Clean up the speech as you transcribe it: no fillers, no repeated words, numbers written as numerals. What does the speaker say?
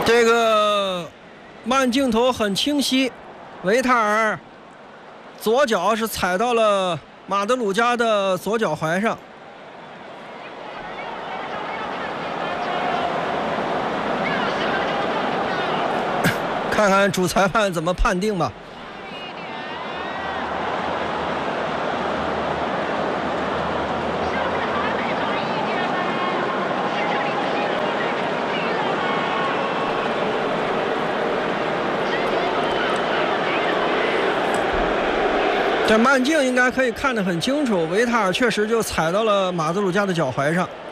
这个慢镜头很清晰，维塔尔左脚是踩到了马德鲁加的左脚踝上。看看主裁判怎么判定吧。这慢镜应该可以看得很清楚，维塔尔确实就踩到了马德鲁加的脚踝上。